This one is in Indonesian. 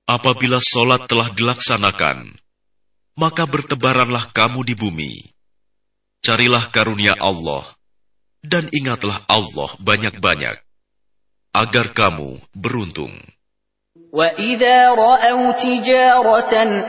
Apabila solat telah dilaksanakan, maka bertebaranlah kamu di bumi. Carilah karunia Allah, dan ingatlah Allah banyak-banyak, agar kamu beruntung. وَإِذَا رَأَوْا تِجَارَةً